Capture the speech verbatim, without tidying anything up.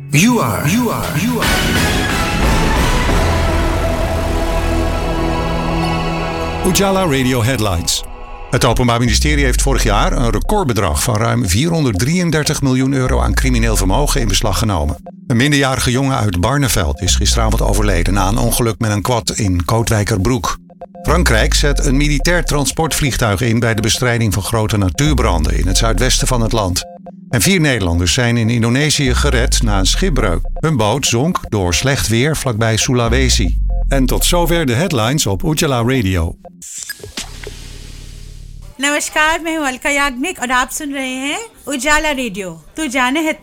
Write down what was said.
You are, you are, you are. Ujala Radio Headlines. Het Openbaar Ministerie heeft vorig jaar een recordbedrag van ruim vierhonderddrieëndertig miljoen euro aan crimineel vermogen in beslag genomen. Een minderjarige jongen uit Barneveld is gisteravond overleden na een ongeluk met een quad in Kootwijkerbroek. Frankrijk zet een militair transportvliegtuig in bij de bestrijding van grote natuurbranden in het zuidwesten van het land. En vier Nederlanders zijn in Indonesië gered na een schipbreuk. Hun boot zonk door slecht weer vlakbij Sulawesi. En tot zover de headlines op Ujala Radio. नमस्कार, मैं हूं अलका याग्निक और आप सुन रहे हैं उजाला रेडियो। तो जाने है